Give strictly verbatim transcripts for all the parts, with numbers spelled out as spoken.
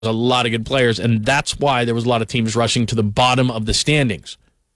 a lot of good players, and that's why there was a lot of teams rushing to the bottom of the standings.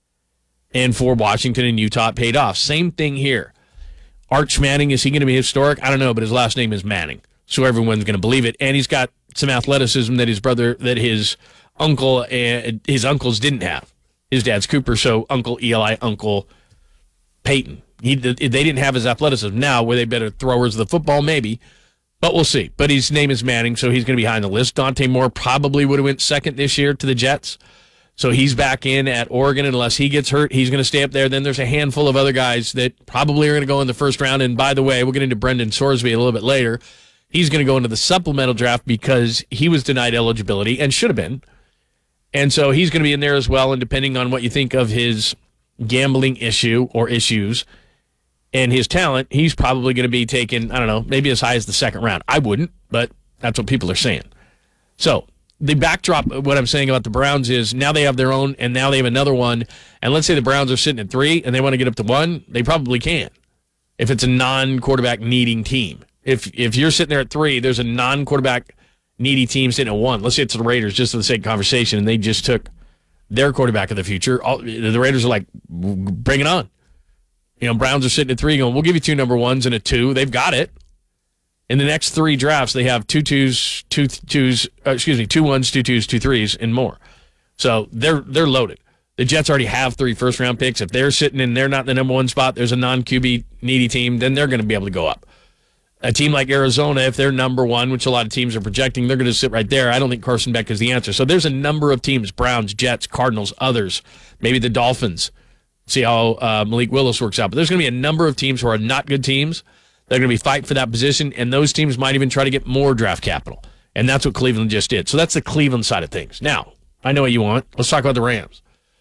And for Washington and Utah, it paid off. Same thing here. Arch Manning, is he going to be historic? I don't know, but his last name is Manning, so everyone's going to believe it. And he's got some athleticism that his brother, that his uncle, and his uncles didn't have. His dad's Cooper, so Uncle Eli, Uncle Peyton. He, they didn't have his athleticism. Now, were they better throwers of the football? Maybe, but we'll see. But his name is Manning, so he's going to be high on the list. Dante Moore probably would have went second this year to the Jets. So he's back in at Oregon. Unless he gets hurt, he's going to stay up there. Then there's a handful of other guys that probably are going to go in the first round. And by the way, we'll get into Brendan Sorsby a little bit later. He's going to go into the supplemental draft because he was denied eligibility and should have been. And so he's going to be in there as well. And depending on what you think of his gambling issue or issues and his talent, he's probably going to be taken, I don't know, maybe as high as the second round. I wouldn't, but that's what people are saying. So the backdrop of what I'm saying about the Browns is now they have their own, and now they have another one. And let's say the Browns are sitting at three, and they want to get up to one, they probably can if it's a non-quarterback needing team. If if you're sitting there at three, there's a non-quarterback needy team sitting at one. Let's say it's the Raiders, just for the sake of conversation, and they just took their quarterback of the future. All, the Raiders are like, bring it on. You know, Browns are sitting at three going, we'll give you two number ones and a two. They've got it. In the next three drafts, they have two twos, two twos, uh, excuse me, two ones, two twos, two threes, and more. So they're they're loaded. The Jets already have three first-round picks. If they're sitting in, they're not in the number one spot, there's a non-Q B needy team, then they're going to be able to go up. A team like Arizona, if they're number one, which a lot of teams are projecting, they're going to sit right there. I don't think Carson Beck is the answer. So there's a number of teams, Browns, Jets, Cardinals, others, maybe the Dolphins. See how uh, Malik Willis works out. But there's going to be a number of teams who are not good teams. They're going to be fighting for that position, and those teams might even try to get more draft capital. And that's what Cleveland just did. So that's the Cleveland side of things. Now, I know what you want. Let's talk about the Rams.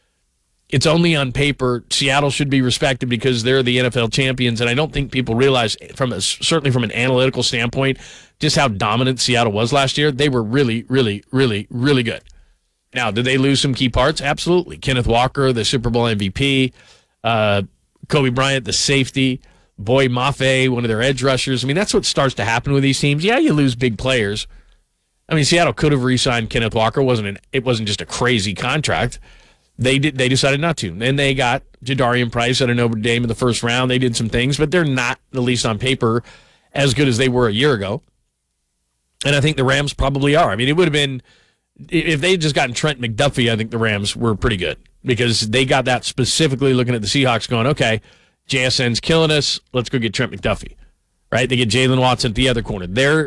It's only on paper. Seattle should be respected because they're the N F L champions, and I don't think people realize, from a, certainly from an analytical standpoint, just how dominant Seattle was last year. They were really, really, really, really good. Now, did they lose some key parts? Absolutely. Kenneth Walker, the Super Bowl M V P, uh, Kobe Bryant, the safety, Boy Mafe, one of their edge rushers. I mean, that's what starts to happen with these teams. Yeah, you lose big players. I mean, Seattle could have re-signed Kenneth Walker. It wasn't an, it wasn't just a crazy contract. They did. They decided not to. And they got Jadarian Price at a Notre Dame in the first round. They did some things, but they're not, at least on paper, as good as they were a year ago. And I think the Rams probably are. I mean, it would have been, if they had just gotten Trent McDuffie, I think the Rams were pretty good because they got that specifically looking at the Seahawks going, okay, J S N's killing us. Let's go get Trent McDuffie. Right? They get Jalen Watson at the other corner. Their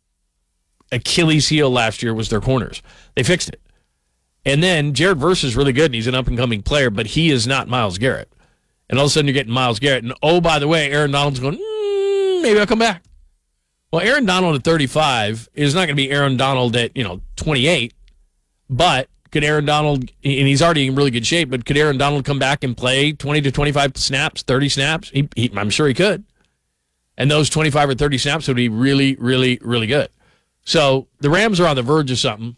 Achilles heel last year was their corners. They fixed it. And then Jared Verse is really good, and he's an up-and-coming player, but he is not Myles Garrett. And all of a sudden you're getting Myles Garrett. And, oh, by the way, Aaron Donald's going, mm, maybe I'll come back. Well, Aaron Donald at thirty-five is not going to be Aaron Donald at, you know, twenty-eight. But could Aaron Donald, and he's already in really good shape, but could Aaron Donald come back and play twenty to twenty-five snaps, thirty snaps? He, he, I'm sure he could. And those twenty-five or thirty snaps would be really, really, really good. So the Rams are on the verge of something.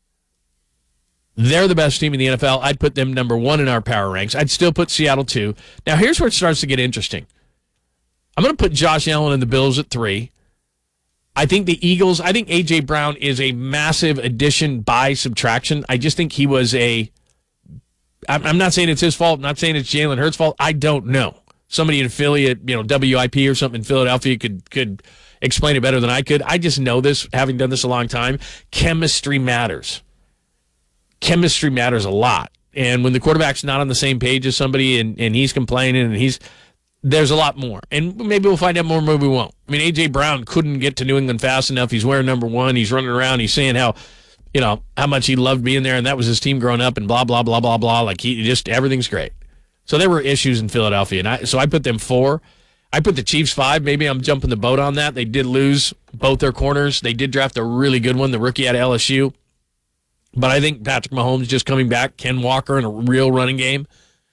They're the best team in the N F L. I'd put them number one in our power ranks. I'd still put Seattle two. Now, here's where it starts to get interesting. I'm going to put Josh Allen and the Bills at three. I think the Eagles, I think A J. Brown is a massive addition by subtraction. I just think he was a, I'm not saying it's his fault, I'm not saying it's Jalen Hurts' fault. I don't know. Somebody in affiliate, you know, W I P or something in Philadelphia could could explain it better than I could. I just know this, having done this a long time. Chemistry matters. Chemistry matters a lot. And when the quarterback's not on the same page as somebody and, and he's complaining and he's, there's a lot more. And maybe we'll find out more, maybe we won't. I mean, A J. Brown couldn't get to New England fast enough. He's wearing number one. He's running around. He's saying how, you know, how much he loved being there and that was his team growing up and blah, blah, blah, blah, blah. Like, he just, everything's great. So there were issues in Philadelphia. And I, so I put them four. I put the Chiefs five. Maybe I'm jumping the boat on that. They did lose both their corners. They did draft a really good one, the rookie out of L S U. But I think Patrick Mahomes just coming back, Ken Walker in a real running game.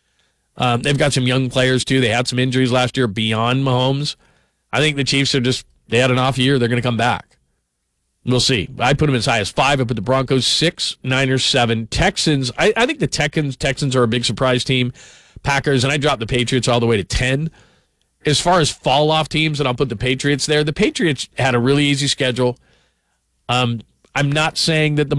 Um, they've got some young players, too. They had some injuries last year beyond Mahomes. I think the Chiefs are just, they had an off year. They're going to come back. We'll see. I put them as high as five. I put the Broncos six, Niners seven. Texans, I, I think the Texans, Texans are a big surprise team. Packers, and I dropped the Patriots all the way to ten. As far as fall-off teams, and I'll put the Patriots there, the Patriots had a really easy schedule. Um, I'm not saying that the